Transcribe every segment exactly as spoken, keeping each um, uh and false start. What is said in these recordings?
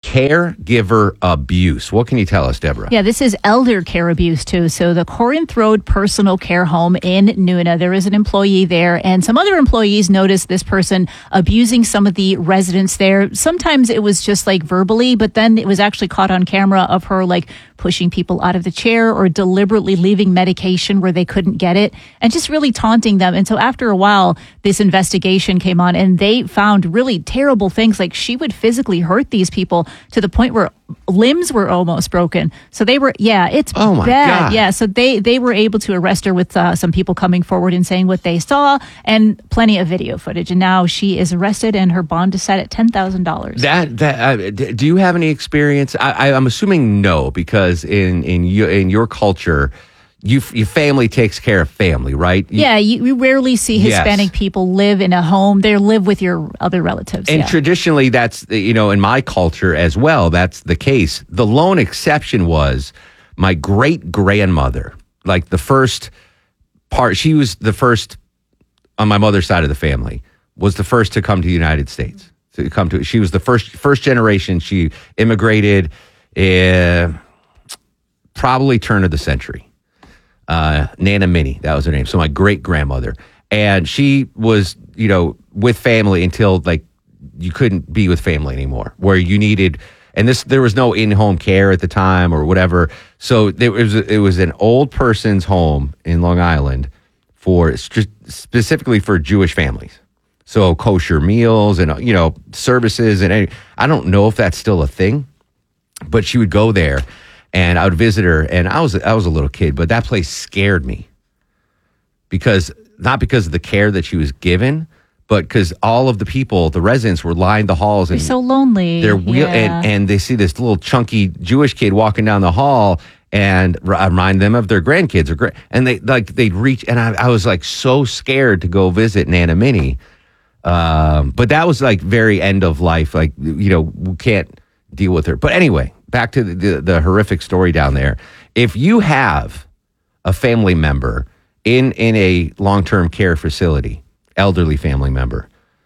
caregiver abuse. What can you tell us, Deborah? Yeah, this is elder care abuse, too. So the Corinth Road Personal Care Home in Nuna, there is an employee there, and some other employees noticed this person abusing some of the residents there. Sometimes it was just like verbally, but then it was actually caught on camera of her like pushing people out of the chair or deliberately leaving medication where they couldn't get it and just really taunting them. And so after a while, this investigation came on and they found really terrible things. Like she would physically hurt these people to the point where limbs were almost broken. So they were, yeah, it's oh my bad. God. Yeah. So they, they were able to arrest her with uh, some people coming forward and saying what they saw and plenty of video footage. And now she is arrested and her bond is set at ten thousand dollars. That, that, uh, d- do you have any experience? I, I, I'm assuming no, because in, in, you, in your culture, You, your family takes care of family, right? You, yeah, you, you rarely see Hispanic yes. people live in a home. They live with your other relatives. And yeah. traditionally, that's, you know, in my culture as well, that's the case. The lone exception was my great-grandmother. Like the first part, she was the first, on my mother's side of the family, was the first to come to the United States. To come to, she was the first first generation. She immigrated uh, probably turn of the century. Uh, Nana Minnie, that was her name. So my great grandmother, and she was, you know, with family until like you couldn't be with family anymore, where you needed, and this there was no in-home care at the time or whatever. So there was it was an old person's home in Long Island for specifically for Jewish families. So kosher meals and you know services and any, I don't know if that's still a thing, but she would go there. And I would visit her, and I was I was a little kid, but that place scared me because not because of the care that she was given, but because all of the people, the residents, were lined the halls and they're so lonely. They're wheel, yeah. and and they see this little chunky Jewish kid walking down the hall, and I remind them of their grandkids or gra- and they like they'd reach, and I, I was like so scared to go visit Nana Minnie, um, but that was like very end of life, like you know we can't deal with her. But anyway. Back to the, the, the horrific story down there. If you have a family member in, in a long-term care facility, elderly family member,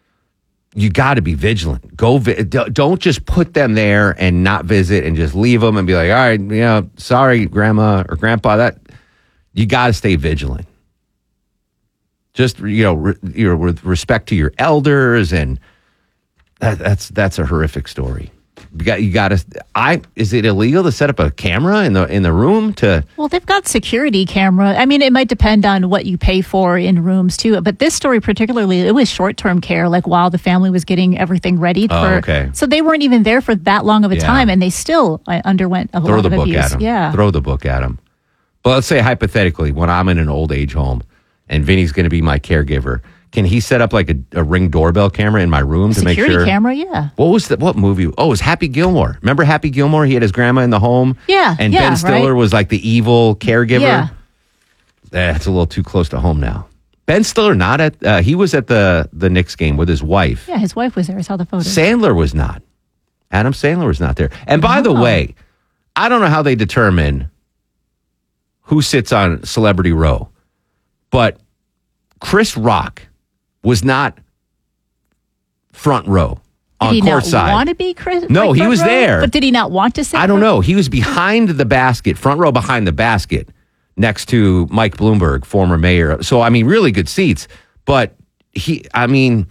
you got to be vigilant. Go vi- don't just put them there and not visit and just leave them and be like, all right, you know, sorry, grandma or grandpa. That you got to stay vigilant. Just you know, re, you know, with respect to your elders, and that, that's that's a horrific story. You got, you got to. I is it illegal to set up a camera in the in the room to? Well, they've got security camera. I mean, it might depend on what you pay for in rooms too. But this story particularly, it was short term care. Like while the family was getting everything ready for. Oh, okay. So they weren't even there for that long of a yeah. time, and they still uh, underwent a Throw lot the of book abuse. at them. Yeah. Throw the book at them. But let's say hypothetically, when I'm in an old age home and Vinny's going to be my caregiver. Can he set up like a, a Ring doorbell camera in my room to Security make sure? Security camera, yeah. What was the what movie? Oh, it was Happy Gilmore. Remember Happy Gilmore? He had his grandma in the home. Yeah, and yeah, Ben Stiller right? was like the evil caregiver. Yeah, that's a little too close to home now. Ben Stiller not at. Uh, he was at the the Knicks game with his wife. Yeah, his wife was there. I saw the photo. Sandler was not. Adam Sandler was not there. And by oh. the way, I don't know how they determine who sits on Celebrity Row, but Chris Rock was not front row on did he court not side. Want to be Chris? No, like he was row? there. But did he not want to sit? I don't know. He was behind the basket, front row behind the basket, next to Mike Bloomberg, former mayor. So I mean, really good seats. But he, I mean,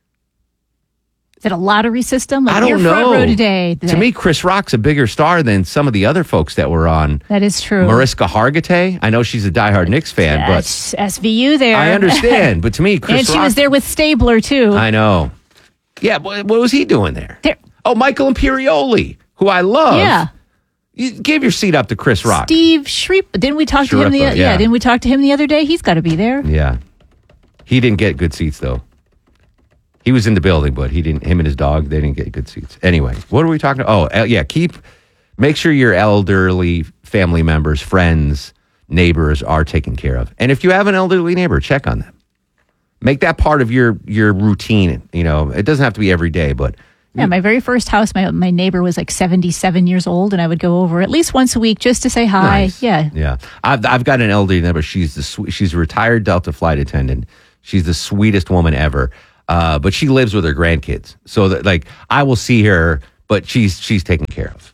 is it a lottery system? Like I don't you're know. Front row today, today. To me, Chris Rock's a bigger star than some of the other folks that were on. That is true. Mariska Hargitay. I know she's a diehard Knicks fan, yeah, but S V U there. I understand. But to me, Chris and she Rock, was there with Stabler too. I know. Yeah, what, what was he doing there? there? Oh, Michael Imperioli, who I love. Yeah. You give your seat up to Chris Rock. Steve Schreep. Didn't we talk to him the Shrippa, yeah. yeah. Didn't we talk to him the other day? He's got to be there. Yeah. He didn't get good seats though. He was in the building, but he didn't. Him and his dog, they didn't get good seats. Anyway, what are we talking about? Oh, yeah. Keep, make sure your elderly family members, friends, neighbors are taken care of. And if you have an elderly neighbor, check on them. Make that part of your your routine. You know, it doesn't have to be every day, but yeah. My very first house, my my neighbor was like seventy-seven years old, and I would go over at least once a week just to say hi. Nice. Yeah, yeah. I've I've got an elderly neighbor. She's the swe- she's a retired Delta flight attendant. She's the sweetest woman ever. Uh, but she lives with her grandkids. So that like I will see her but she's she's taken care of.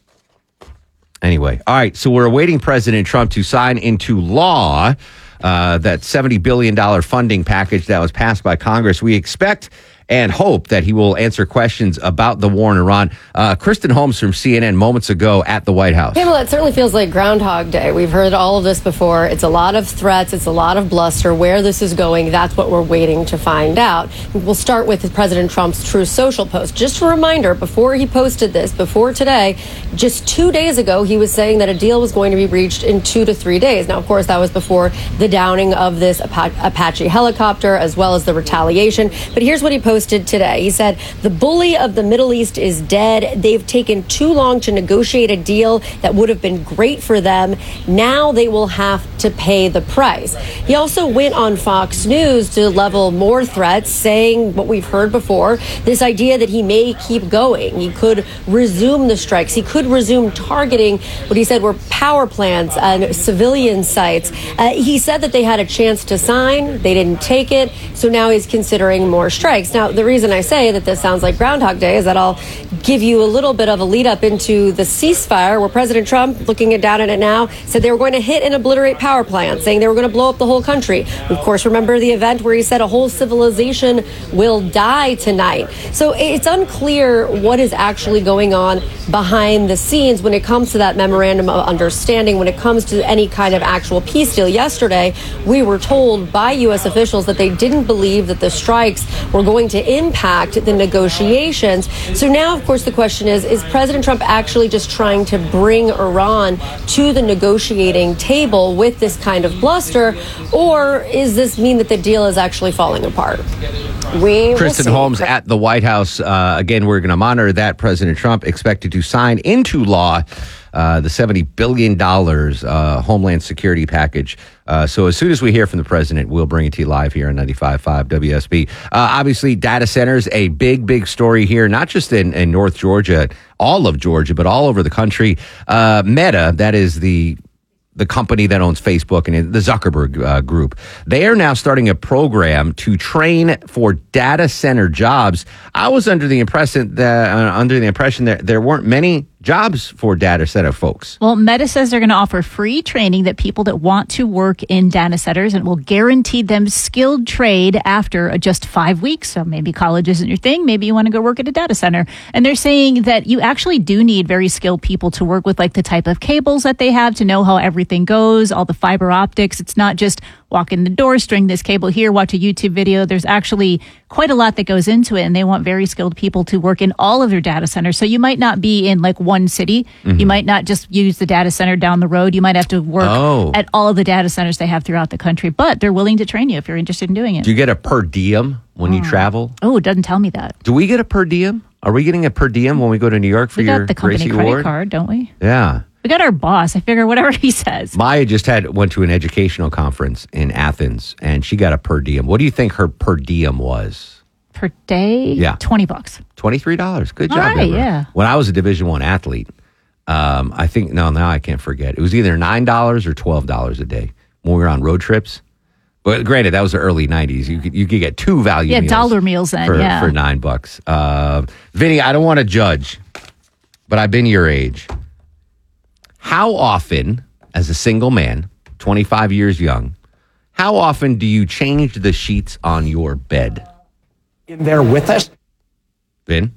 Anyway, all right, so we're awaiting President Trump to sign into law uh, that seventy billion dollars funding package that was passed by Congress. We expect and hope that he will answer questions about the war in Iran. Uh, Kristen Holmes from C N N moments ago at the White House. Pamela, it certainly feels like Groundhog Day. We've heard all of this before. It's a lot of threats. It's a lot of bluster. Where this is going, that's what we're waiting to find out. We'll start with President Trump's Truth Social post. Just a reminder, before he posted this, before today, just two days ago, he was saying that a deal was going to be reached in two to three days. Now, of course, that was before the downing of this Apache helicopter, as well as the retaliation. But here's what he posted today. He said, the bully of the Middle East is dead. They've taken too long to negotiate a deal that would have been great for them. Now they will have to pay the price. He also went on Fox News to level more threats, saying what we've heard before, this idea that he may keep going. He could resume the strikes. He could resume targeting what he said were power plants and civilian sites. Uh, he said that they had a chance to sign. They didn't take it. So now he's considering more strikes. Now, the reason I say that this sounds like Groundhog Day is that I'll give you a little bit of a lead up into the ceasefire, where President Trump, looking down at it now, said they were going to hit and obliterate power plants, saying they were going to blow up the whole country. We, of course, remember the event where he said a whole civilization will die tonight. So it's unclear what is actually going on behind the scenes when it comes to that memorandum of understanding, when it comes to any kind of actual peace deal. Yesterday, we were told by U S officials that they didn't believe that the strikes were going to impact the negotiations. So now, of course, the question is, is President Trump actually just trying to bring Iran to the negotiating table with this kind of bluster, or is this mean that the deal is actually falling apart? We Kristen Holmes at the White House. Uh, again, we're going to monitor that. President Trump expected to sign into law uh, the seventy billion dollars uh, Homeland Security package. Uh, so as soon as we hear from the president, we'll bring it to you live here on ninety-five point five W S B. Uh, obviously, data centers, a big, big story here, not just in, in North Georgia, all of Georgia, but all over the country. Uh, Meta, that is the the company that owns Facebook and the Zuckerberg uh, group, they are now starting a program to train for data center jobs. I was under the impression that uh, under the impression that there weren't many jobs for data center folks. Well, Meta says they're going to offer free training that people that want to work in data centers, and will guarantee them skilled trade after just five weeks. So maybe college isn't your thing. Maybe you want to go work at a data center. And they're saying that you actually do need very skilled people to work with, like the type of cables that they have, to know how everything goes, all the fiber optics. It's not just walk in the door, string this cable here, watch a YouTube video. There's actually quite a lot that goes into it, and they want very skilled people to work in all of their data centers. So you might not be in like one city. Mm-hmm. You might not just use the data center down the road. You might have to work oh. at all of the data centers they have throughout the country, but they're willing to train you if you're interested in doing it. Do you get a per diem when oh. you travel? Oh, it doesn't tell me that. Do we get a per diem? Are we getting a per diem when we go to New York for we your got the company Gracie credit Award? card, don't we? Yeah. We got our boss. I figure whatever he says. Maya just had went to an educational conference in Athens, and she got a per diem. What do you think her per diem was? Per day? Yeah. twenty bucks. twenty-three dollars. Good job, All right, Deborah. yeah. When I was a Division One athlete, um, I think, no, now I can't forget. It was either nine dollars or twelve dollars a day when we were on road trips. But granted, that was the early nineties. You could you could get two value yeah, meals. dollar meals then, for, yeah. for nine bucks. Uh, Vinny, I don't want to judge, but I've been your age. How often, as a single man, twenty-five years young, how often do you change the sheets on your bed? In there with us? Vin?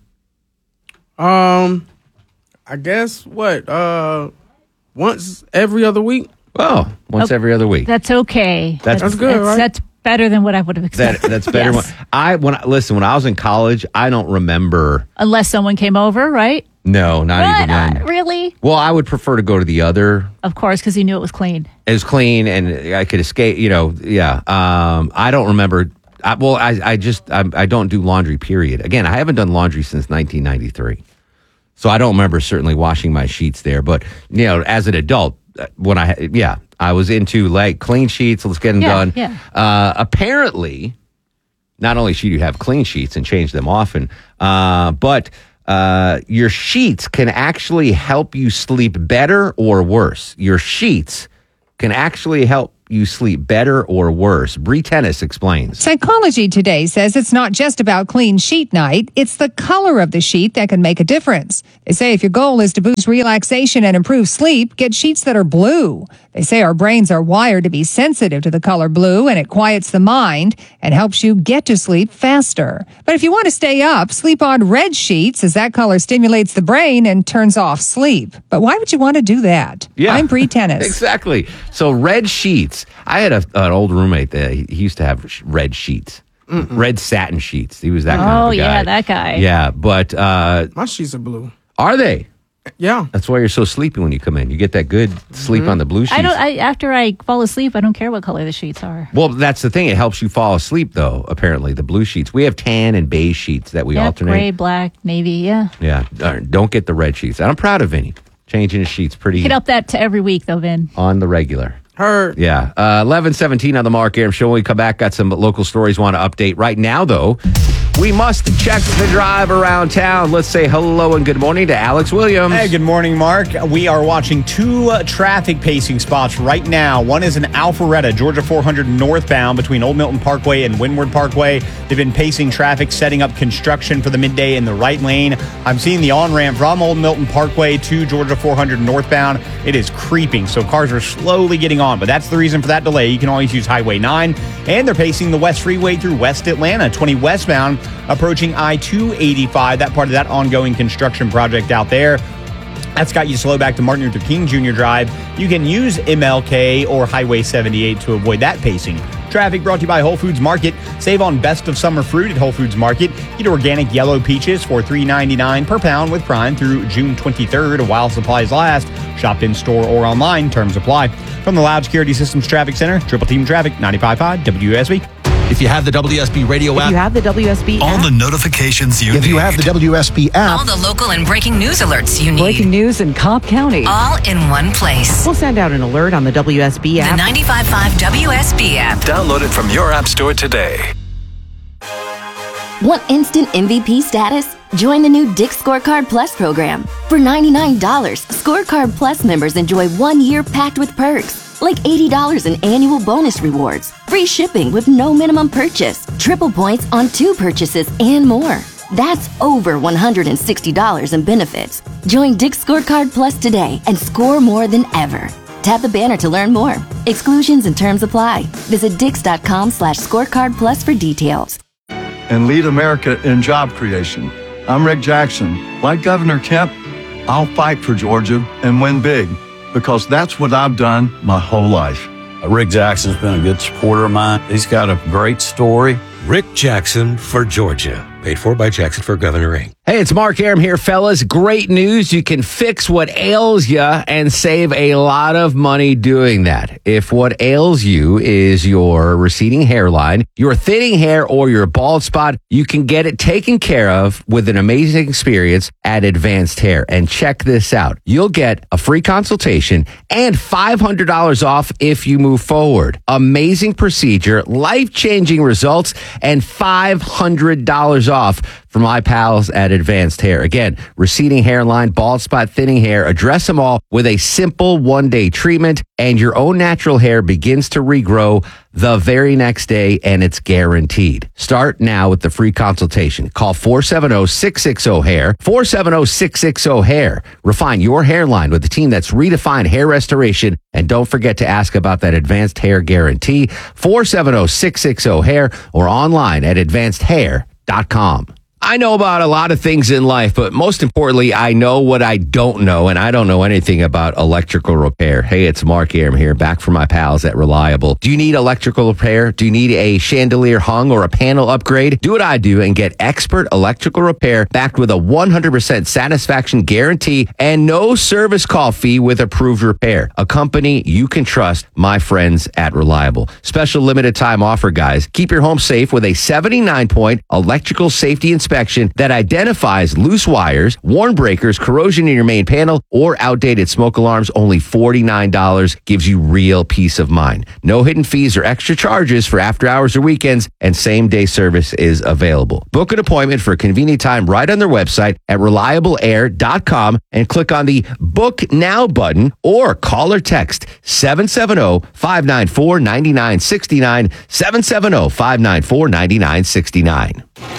Um, I guess what? Uh, once every other week. Oh, once oh, every other week. That's okay. That's, that's good, that's, right? That's better than what I would have expected. That, that's better. Yes. When, I when I, listen when I was in college, I don't remember. Unless someone came over, right? No, not What? even then. Uh, really? Well, I would prefer to go to the other. Of course, because you knew it was clean. It was clean, and I could escape. You know, yeah. Um, I don't remember. I, well, I, I just I, I don't do laundry. Period. Again, I haven't done laundry since nineteen ninety-three, so I don't remember certainly washing my sheets there. But you know, as an adult, when I yeah, I was into like clean sheets. Let's get them Yeah, done. yeah. Uh, apparently, not only should you have clean sheets and change them often, uh, but uh, your sheets can actually help you sleep better or worse. Your sheets can actually help you sleep better or worse? Bree Tennis explains. Psychology Today says it's not just about clean sheet night. It's the color of the sheet that can make a difference. They say if your goal is to boost relaxation and improve sleep, get sheets that are blue. They say our brains are wired to be sensitive to the color blue, and it quiets the mind and helps you get to sleep faster. But if you want to stay up, sleep on red sheets, as that color stimulates the brain and turns off sleep. But why would you want to do that? Yeah. I'm Bree Tennis. Exactly. So red sheets. I had a, an old roommate that he used to have sh- red sheets, Mm-mm. red satin sheets. He was that kind Oh, of a guy. yeah, that guy. Yeah, but uh, My sheets are blue. are they? Yeah. That's why you're so sleepy when you come in. You get that good sleep Mm-hmm. on the blue sheets. I don't. I, after I fall asleep, I don't care what color the sheets are. Well, that's the thing. It helps you fall asleep, though, apparently, the blue sheets. We have tan and beige sheets that we Yeah, alternate. gray, black, navy. Yeah, Yeah. Uh, Don't get the red sheets. And I'm proud of Vinny. Changing his sheets pretty get up that to every week though, Vin. on the regular. Heard. Yeah. Uh, eleven seventeen on the Mark Aram Show. When we come back, got some local stories want to update. Right now, though, we must check the drive around town. Let's say hello and good morning to Alex Williams. Hey, good morning, Mark. We are watching two uh, traffic pacing spots right now. One is in Alpharetta, Georgia four hundred northbound between Old Milton Parkway and Windward Parkway. They've been pacing traffic, setting up construction for the midday in the right lane. I'm seeing the on-ramp from Old Milton Parkway to Georgia four hundred northbound. It is creeping, so cars are slowly getting on, but that's the reason for that delay. You can always use Highway nine, and they're pacing the West Freeway through West Atlanta, twenty westbound, approaching I two eighty-five, that part of that ongoing construction project out there. That's got you slow back to Martin Luther King Junior Drive. You can use M L K or Highway seventy-eight to avoid that pacing. Traffic brought to you by Whole Foods Market. Save on best of summer fruit at Whole Foods Market. Get organic yellow peaches for three ninety-nine per pound with Prime through June twenty-third while supplies last. Shop in store or online. Terms apply. From the Loud Security Systems Traffic Center, Triple Team Traffic, ninety-five point five W S B. If you have the W S B radio app, If you have the W S B all app, the notifications you If need. you have the W S B app, All the local and breaking news alerts you need. breaking news in Cobb County. All in one place. We'll send out an alert on the W S B The app. ninety-five point five W S B app. Download it from your app store today. Want instant M V P status? Join the new Dick's Scorecard Plus program. For ninety-nine dollars, Scorecard Plus members enjoy one year packed with perks, like eighty dollars in annual bonus rewards, free shipping with no minimum purchase, triple points on two purchases, and more. That's over one hundred sixty dollars in benefits. Join Dick's Scorecard Plus today and score more than ever. Tap the banner to learn more. Exclusions and terms apply. Visit dix.com slash scorecard plus for details. And lead America in job creation. I'm Rick Jackson. Like Governor Kemp, I'll fight for Georgia and win big, because that's what I've done my whole life. Rick Jackson's been a good supporter of mine. He's got a great story. Rick Jackson for Georgia. Paid for by Jackson for Governor Incorporated. Hey, it's Mark Aram here, fellas. Great news. You can fix what ails you and save a lot of money doing that. If what ails you is your receding hairline, your thinning hair, or your bald spot, you can get it taken care of with an amazing experience at Advanced Hair. And check this out. You'll get a free consultation and five hundred dollars off if you move forward. Amazing procedure, life-changing results, and five hundred dollars off for my pals at Advanced Hair. Again, receding hairline, bald spot, thinning hair, address them all with a simple one-day treatment, and your own natural hair begins to regrow the very next day, and it's guaranteed. Start now with the free consultation. Call four seven zero, six six zero, hair, four seven zero, six six zero, hair. Refine your hairline with a team that's redefined hair restoration, and don't forget to ask about that Advanced Hair Guarantee, four seven zero, six six zero, hair, or online at advanced hair dot com. I know about a lot of things in life, but most importantly, I know what I don't know, and I don't know anything about electrical repair. Hey, it's Mark Aram here, back from my pals at Reliable. Do you need electrical repair? Do you need a chandelier hung or a panel upgrade? Do what I do and get expert electrical repair backed with a one hundred percent satisfaction guarantee and no service call fee with approved repair. A company you can trust, my friends at Reliable. Special limited time offer, guys. Keep your home safe with a seventy-nine point electrical safety inspection inspection that identifies loose wires, worn breakers, corrosion in your main panel, or outdated smoke alarms. Only forty-nine dollars gives you real peace of mind. No hidden fees or extra charges for after hours or weekends, and same day service is available. Book an appointment for a convenient time right on their website at reliable air dot com and click on the Book Now button or call or text seven seven zero, five nine four, nine nine six nine, seven seven zero, five nine four, nine nine six nine.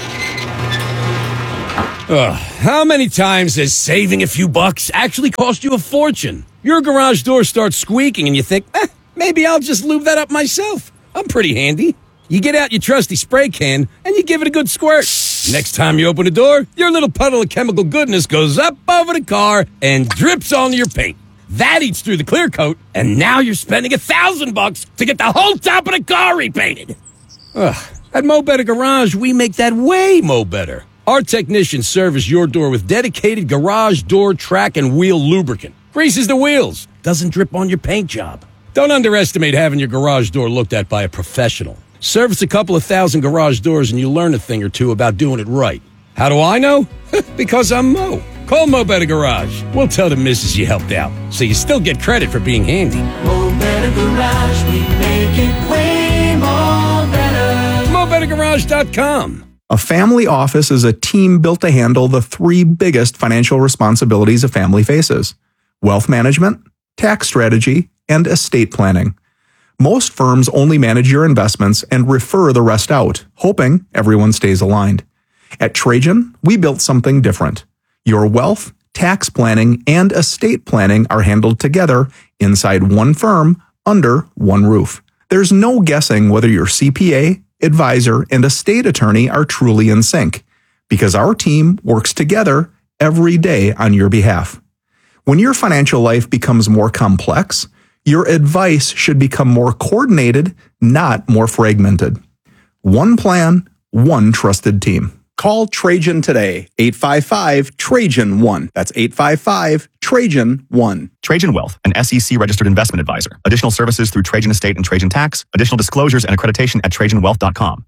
Ugh, how many times has saving a few bucks actually cost you a fortune? Your garage door starts squeaking and you think, eh, maybe I'll just lube that up myself. I'm pretty handy. You get out your trusty spray can and you give it a good squirt. Next time you open the door, your little puddle of chemical goodness goes up over the car and drips onto your paint. That eats through the clear coat, and now you're spending a thousand bucks to get the whole top of the car repainted. Ugh, at Mo Better Garage, we make that way mo better. Our technicians service your door with dedicated garage door track and wheel lubricant. Greases the wheels, doesn't drip on your paint job. Don't underestimate having your garage door looked at by a professional. Service a couple of thousand garage doors and you'll learn a thing or two about doing it right. How do I know? Because I'm Mo. Call Mo Better Garage. We'll tell the missus you helped out, so you still get credit for being handy. Mo Better Garage, we make it way more better. Mo Better Garage dot com. A family office is a team built to handle the three biggest financial responsibilities a family faces: wealth management, tax strategy, and estate planning. Most firms only manage your investments and refer the rest out, hoping everyone stays aligned. At Trajan, we built something different. Your wealth, tax planning, and estate planning are handled together inside one firm under one roof. There's no guessing whether your C P A, advisor, and estate attorney are truly in sync, because our team works together every day on your behalf. When your financial life becomes more complex, your advice should become more coordinated, not more fragmented. One plan, one trusted team. Call Trajan today, eight five five, Trajan one. That's eight five five, Trajan one. Trajan Wealth, an S E C-registered investment advisor. Additional services through Trajan Estate and Trajan Tax. Additional disclosures and accreditation at trajan wealth dot com.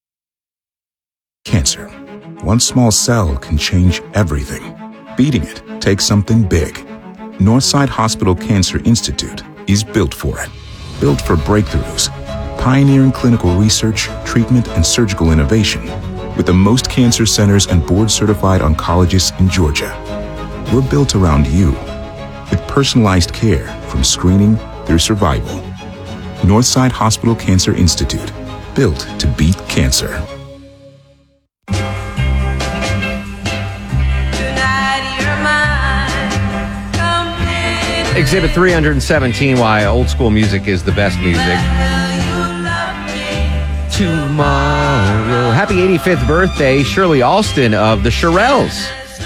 Cancer. One small cell can change everything. Beating it takes something big. Northside Hospital Cancer Institute is built for it. Built for breakthroughs. Pioneering clinical research, treatment, and surgical innovation. With the most cancer centers and board-certified oncologists in Georgia. We're built around you, with personalized care from screening through survival. Northside Hospital Cancer Institute, built to beat cancer. Exhibit three hundred seventeen, why old school music is the best music. Tomorrow. Happy eighty-fifth birthday, Shirley Alston of the Shirelles.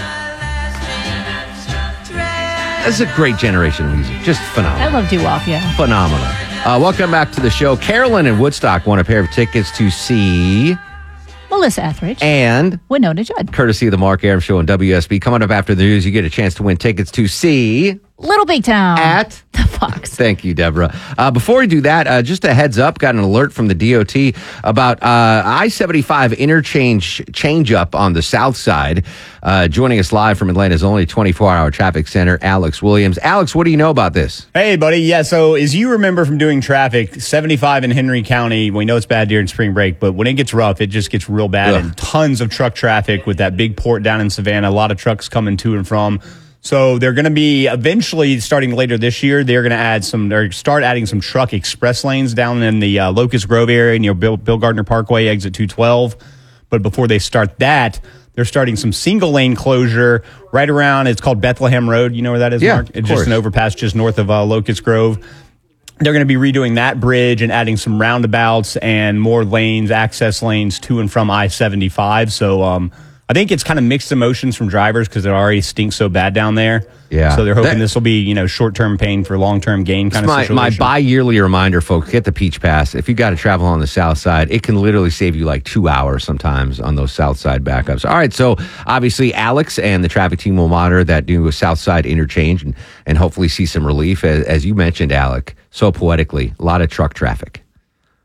That's a great generation of music. Just phenomenal. I love doo-wop, yeah. Phenomenal. Uh, welcome back to the show. Carolyn in Woodstock won a pair of tickets to see Melissa Etheridge and Winona Judd. Courtesy of the Mark Aram Show on W S B. Coming up after the news, you get a chance to win tickets to see Little Big Town at the Fox. Thank you, Deborah. Uh, before we do that, uh, just a heads up, got an alert from the D O T about uh, I seventy-five interchange change up on the south side. Uh, joining us live from Atlanta's only twenty-four hour traffic center, Alex Williams. Alex, what do you know about this? Hey, buddy. Yeah, so as you remember from doing traffic, seventy-five in Henry County, we know it's bad during spring break, but when it gets rough, it just gets real bad. Ugh. And tons of truck traffic with that big port down in Savannah, a lot of trucks coming to and from. So they're going to be eventually starting later this year. They're going to add some, or start adding some truck express lanes down in the uh, Locust Grove area near Bill, Bill Gardner Parkway, exit two twelve. But before they start that, they're starting some single lane closure right around. It's called Bethlehem Road. You know where that is, yeah, Mark? It's just an overpass just north of uh, Locust Grove. They're going to be redoing that bridge and adding some roundabouts and more lanes, access lanes to and from I seventy-five. So, um, I think it's kind of mixed emotions from drivers because it already stinks so bad down there. Yeah. So they're hoping that, this will be, you know, short-term pain for long-term gain kind of my, situation. My bi-yearly reminder, folks, get the Peach Pass. If you got to travel on the south side, it can literally save you like two hours sometimes on those south side backups. All right, so obviously Alex and the traffic team will monitor that new south side interchange and, and hopefully see some relief. As, as you mentioned, Alec, so poetically, a lot of truck traffic.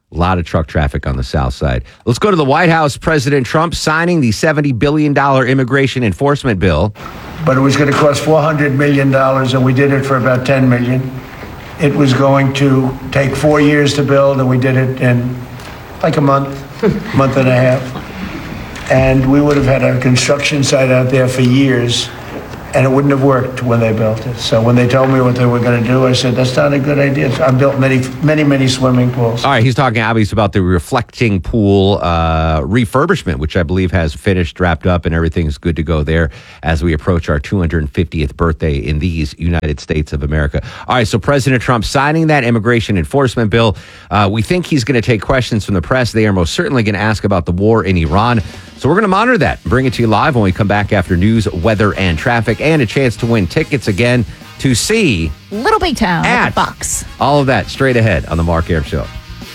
A lot of truck traffic on the south side. Let's go to the White House. President Trump signing the seventy billion dollars immigration enforcement bill. But it was going to cost four hundred million dollars, and we did it for about ten million dollars. It was going to take four years to build, and we did it in like a month, month and a half. And we would have had a construction site out there for years, and it wouldn't have worked when they built it. So when they told me what they were going to do, I said, that's not a good idea. So I built many, many, many swimming pools. All right, he's talking obviously about the reflecting pool uh, refurbishment, which I believe has finished, wrapped up, and everything's good to go there as we approach our two hundred fiftieth birthday in these United States of America. All right, so President Trump signing that immigration enforcement bill. Uh, we think he's going to take questions from the press. They are most certainly going to ask about the war in Iran. So we're going to monitor that and bring it to you live when we come back after news, weather, and traffic, and a chance to win tickets again to see Little Big Town at at the Fox. All of that straight ahead on the Mark Arum Show.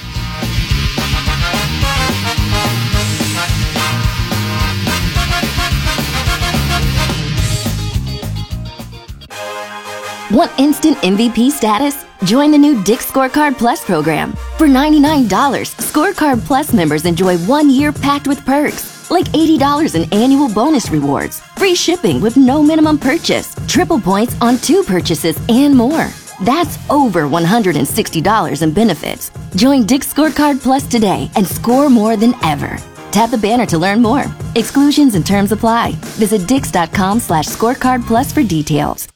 Want instant M V P status? Join the new Dick's Scorecard Plus program. For ninety-nine dollars, Scorecard Plus members enjoy one year packed with perks, like eighty dollars in annual bonus rewards, free shipping with no minimum purchase, triple points on two purchases, and more. That's over one hundred sixty dollars in benefits. Join Dick's Scorecard Plus today and score more than ever. Tap the banner to learn more. Exclusions and terms apply. Visit dix.com slash scorecard plus for details.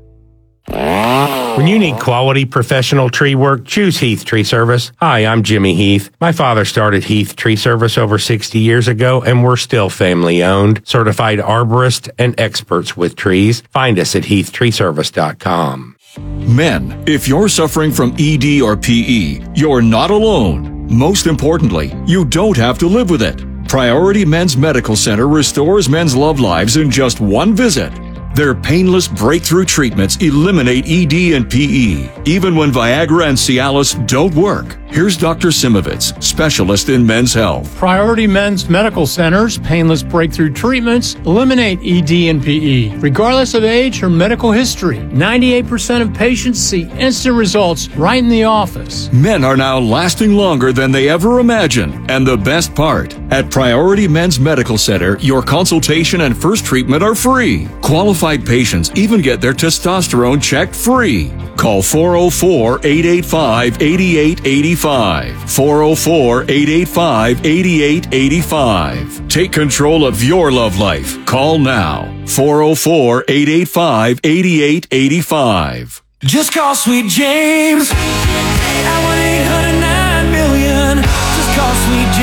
When you need quality professional tree work, choose Heath Tree Service. Hi, I'm Jimmy Heath. My father started Heath Tree Service over sixty years ago, and we're still family owned, certified arborists, and experts with trees. Find us at heath tree service dot com. Men, if you're suffering from E D or P E, you're not alone. Most importantly, you don't have to live with it. Priority Men's Medical Center restores men's love lives in just one visit. Their painless breakthrough treatments eliminate E D and P E, even when Viagra and Cialis don't work. Here's Doctor Simovitz, specialist in men's health. Priority Men's Medical Center's painless breakthrough treatments eliminate E D and P E, regardless of age or medical history. ninety-eight percent of patients see instant results right in the office. Men are now lasting longer than they ever imagined. And the best part, at Priority Men's Medical Center, your consultation and first treatment are free. Qualified patients even get their testosterone checked free. Call four oh four, eight eight five, eight eight eight five. four oh four, eight eight five, eight eight eight five. Take control of your love life. Call now. four oh four, eight eight five, eight eight eight five. Just call Sweet James at one eight hundred nine million. Just call Sweet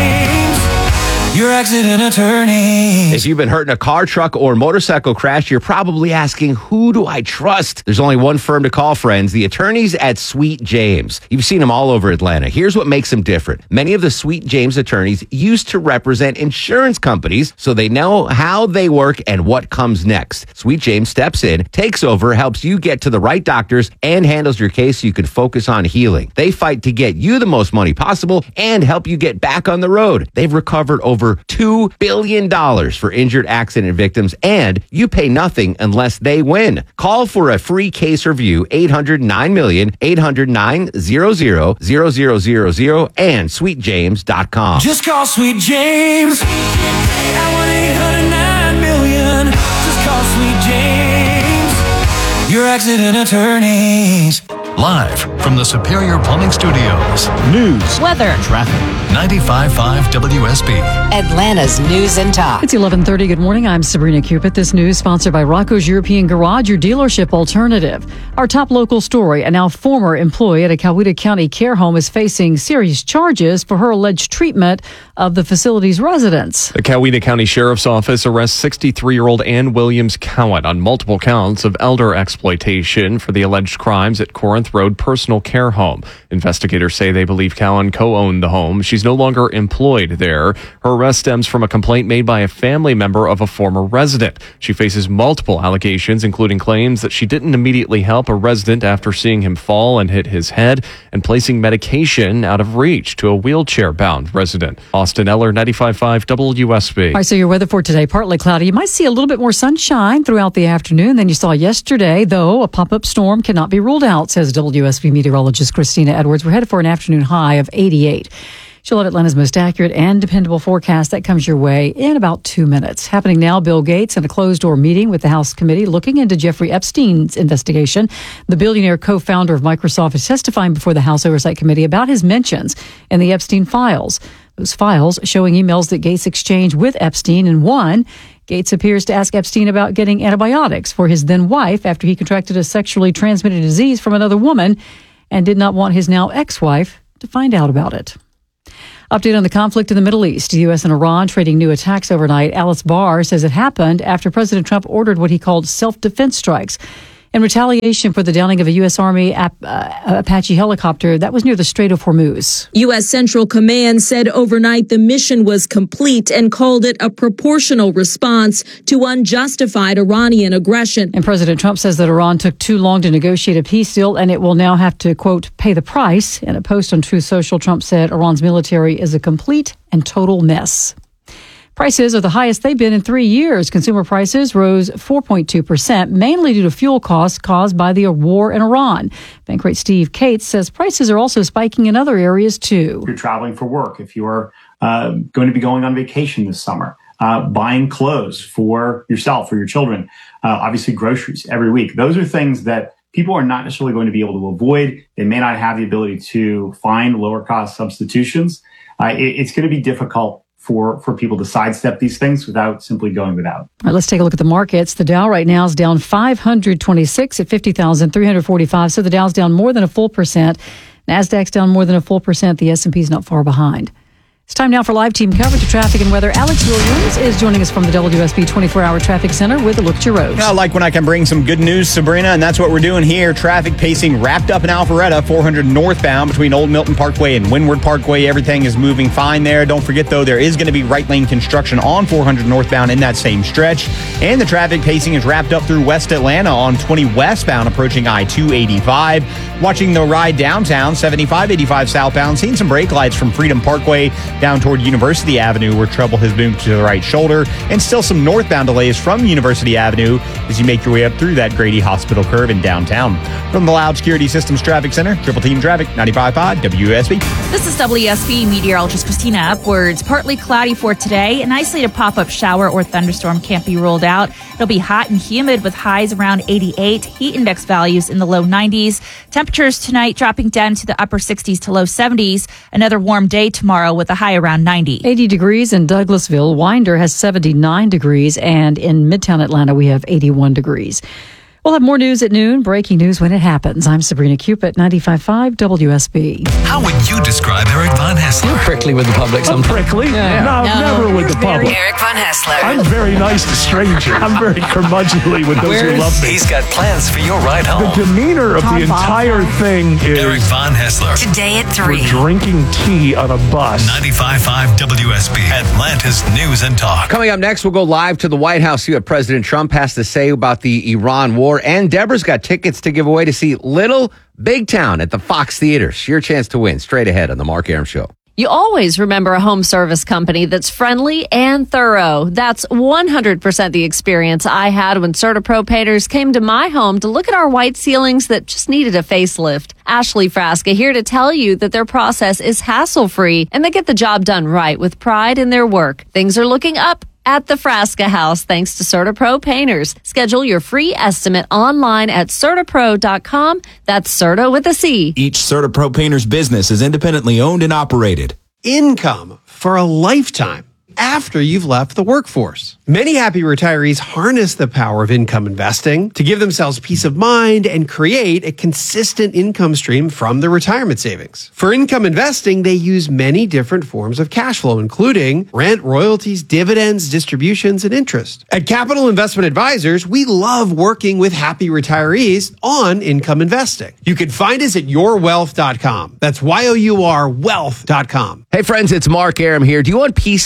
James, your accident attorney. If you've been hurt in a car, truck, or motorcycle crash, you're probably asking, who do I trust? There's only one firm to call, friends, the attorneys at Sweet James. You've seen them all over Atlanta. Here's what makes them different. Many of the Sweet James attorneys used to represent insurance companies, so they know how they work and what comes next. Sweet James steps in, takes over, helps you get to the right doctors, and handles your case so you can focus on healing. They fight to get you the most money possible and help you get back on the road. They've recovered over two billion dollars for injured accident victims, and you pay nothing unless they win. Call for a free case review, eight hundred nine million, eight hundred nine hundred, zero zero zero zero, and sweet james dot com. Just call Sweet James at one eight hundred nine million. Just call Sweet James, your accident attorneys. Live from the Superior Plumbing Studios. News, weather, traffic. ninety-five point five W S B. Atlanta's News and Talk. It's eleven thirty. Good morning. I'm Sabrina Cupid. This news sponsored by Rocco's European Garage, your dealership alternative. Our top local story, a now former employee at a Coweta County care home is facing serious charges for her alleged treatment of the facility's residents. The Coweta County Sheriff's Office arrests sixty-three-year-old Ann Williams Cowett on multiple counts of elder exploitation for the alleged crimes at Corinth Road Personal Care Home. Investigators say they believe Cowan co-owned the home. She's no longer employed there. Her arrest stems from a complaint made by a family member of a former resident. She faces multiple allegations, including claims that she didn't immediately help a resident after seeing him fall and hit his head, and placing medication out of reach to a wheelchair-bound resident. Austin Eller, ninety-five point five W S B. All right, so your weather for today, partly cloudy. You might see a little bit more sunshine throughout the afternoon than you saw yesterday, though a pop-up storm cannot be ruled out, says W S B meteorologist Christina Edwards. We're headed for an afternoon high of eighty-eight. She'll have Atlanta's most accurate and dependable forecast that comes your way in about two minutes. Happening now, Bill Gates in a closed-door meeting with the House committee looking into Jeffrey Epstein's investigation. The billionaire co-founder of Microsoft is testifying before the House Oversight Committee about his mentions in the Epstein files. Those files showing emails that Gates exchanged with Epstein. In one, Gates appears to ask Epstein about getting antibiotics for his then-wife after he contracted a sexually transmitted disease from another woman and did not want his now ex-wife to find out about it. Update on the conflict in the Middle East. The U S and Iran trading new attacks overnight. Alice Barr says it happened after President Trump ordered what he called self-defense strikes in retaliation for the downing of a U S. Army Ap- uh, Apache helicopter that was near the Strait of Hormuz. U S. Central Command said overnight the mission was complete and called it a proportional response to unjustified Iranian aggression. And President Trump says that Iran took too long to negotiate a peace deal and it will now have to, quote, pay the price. In a post on Truth Social, Trump said Iran's military is a complete and total mess. Prices are the highest they've been in three years. Consumer prices rose four point two percent, mainly due to fuel costs caused by the war in Iran. Bankrate Steve Cates says prices are also spiking in other areas, too. If you're traveling for work, if you're uh, going to be going on vacation this summer, uh, buying clothes for yourself or your children, uh, obviously groceries every week. Those are things that people are not necessarily going to be able to avoid. They may not have the ability to find lower cost substitutions. Uh, it, it's going to be difficult for, for people to sidestep these things without simply going without. All right, let's take a look at the markets. The Dow right now is down five hundred twenty-six at fifty thousand three hundred forty-five. So the Dow's down more than a full percent. NASDAQ's down more than a full percent. The S and P's not far behind. It's time now for live team coverage of traffic and weather. Alex Williams is joining us from the W S B twenty-four hour Traffic Center with a look at your roads. I like when I can bring some good news, Sabrina, and that's what we're doing here. Traffic pacing wrapped up in Alpharetta, four hundred northbound between Old Milton Parkway and Windward Parkway. Everything is moving fine there. Don't forget, though, there is going to be right lane construction on four hundred northbound in that same stretch. And the traffic pacing is wrapped up through West Atlanta on twenty westbound approaching I two eighty-five. Watching the ride downtown, seventy-five eighty-five southbound. Seeing some brake lights from Freedom Parkway down toward University Avenue where trouble has moved to the right shoulder, and still some northbound delays from University Avenue as you make your way up through that Grady Hospital curve in downtown. From the Loud Security Systems Traffic Center, Triple Team Traffic, ninety-five point five W S B. This is W S B meteorologist Christina Upwards. Partly cloudy for today. An isolated pop-up shower or thunderstorm can't be ruled out. It'll be hot and humid with highs around eighty-eight, heat index values in the low nineties. Temperatures tonight dropping down to the upper sixties to low seventies. Another warm day tomorrow with a high around ninety. eighty degrees in Douglasville. Winder has seventy-nine degrees, and in Midtown Atlanta, we have eighty-one degrees. We'll have more news at noon. Breaking news when it happens. I'm Sabrina Cupid, ninety-five point five W S B. How would you describe Eric Von Hessler? You're prickly with the public I'm sometimes. prickly? Yeah. No, No. never with the public. Eric Von Hessler. I'm very nice to strangers. I'm very curmudgeonly with those Where's- who love me. He's got plans for your ride home. The demeanor of the entire thing is Eric Von Hessler. Today at we're three. drinking tea on a bus. ninety-five point five W S B. Atlanta's News and Talk. Coming up next, we'll go live to the White House, see what President Trump has to say about the Iran war. And Deborah's got tickets to give away to see Little Big Town at the Fox Theaters. Your chance to win straight ahead on the Mark Arum Show. You always remember a home service company that's friendly and thorough. That's one hundred percent the experience I had when CertaPro painters came to my home to look at our white ceilings that just needed a facelift. Ashley Frasca here to tell you that their process is hassle-free and they get the job done right with pride in their work. Things are looking up at the Frasca House thanks to CertaPro painters. Schedule your free estimate online at certapro dot com. That's Certa with a C. Each CertaPro painter's business is independently owned and operated. Income for a lifetime after you've left the workforce. Many happy retirees harness the power of income investing to give themselves peace of mind and create a consistent income stream from their retirement savings. For income investing, they use many different forms of cash flow, including rent, royalties, dividends, distributions, and interest. At Capital Investment Advisors, we love working with happy retirees on income investing. You can find us at your wealth dot com. That's Y O U R wealth dot com. Hey, friends, it's Mark Arum here. Do you want peace of mind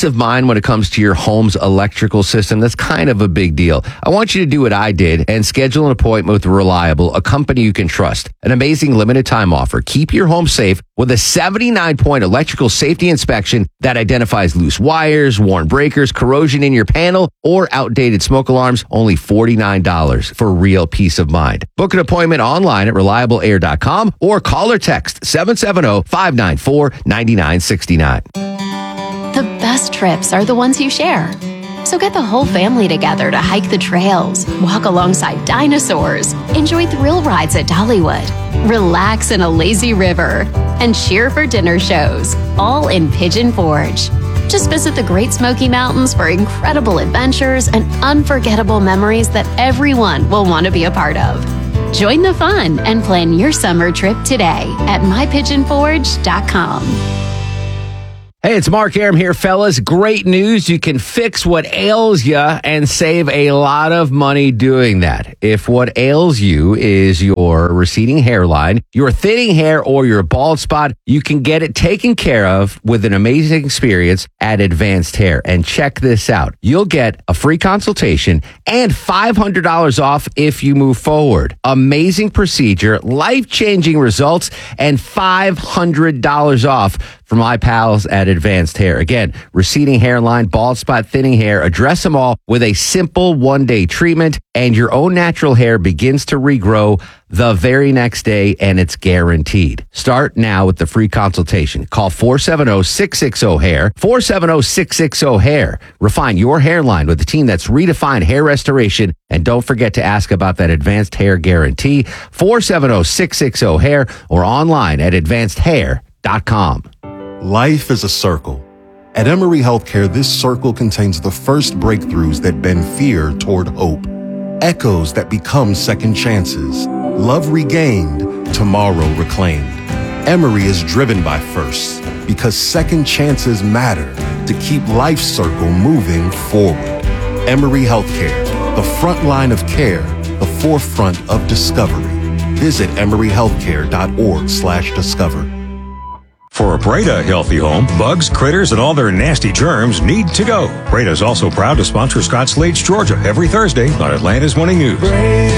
again when it comes to your home's electrical system, that's kind of a big deal. I want you to do what I did and schedule an appointment with Reliable, a company you can trust. An amazing limited time offer. Keep your home safe with a seventy-nine point electrical safety inspection that identifies loose wires, worn breakers, corrosion in your panel, or outdated smoke alarms. Only forty-nine dollars for real peace of mind. Book an appointment online at reliable air dot com or call or text seven seven zero, five nine four, nine nine six nine. The best trips are the ones you share. So get the whole family together to hike the trails, walk alongside dinosaurs, enjoy thrill rides at Dollywood, relax in a lazy river, and cheer for dinner shows, all in Pigeon Forge. Just visit the Great Smoky Mountains for incredible adventures and unforgettable memories that everyone will want to be a part of. Join the fun and plan your summer trip today at my pigeon forge dot com. Hey, it's Mark Aram here, fellas. Great news. You can fix what ails you and save a lot of money doing that. If what ails you is your receding hairline, your thinning hair, or your bald spot, you can get it taken care of with an amazing experience at Advanced Hair. And check this out. You'll get a free consultation and five hundred dollars off if you move forward. Amazing procedure, life-changing results, and five hundred dollars off from my pals at Advanced Hair. Again, receding hairline, bald spot, thinning hair, address them all with a simple one-day treatment, and your own natural hair begins to regrow the very next day, and it's guaranteed. Start now with the free consultation. Call four seven zero, six six zero, hair, four seven zero, six six zero, hair. Refine your hairline with a team that's redefined hair restoration, and don't forget to ask about that Advanced Hair Guarantee, four seven zero, six six zero, hair, or online at advanced hair dot com. Life is a circle. At Emory Healthcare, this circle contains the first breakthroughs that bend fear toward hope, echoes that become second chances, love regained, tomorrow reclaimed. Emory is driven by firsts because second chances matter to keep life's circle moving forward. Emory Healthcare, the front line of care, the forefront of discovery. Visit emory healthcare dot org slash discover. For a Breda healthy home, bugs, critters, and all their nasty germs need to go. Breda is also proud to sponsor Scott Slade's Georgia every Thursday on Atlanta's Morning News.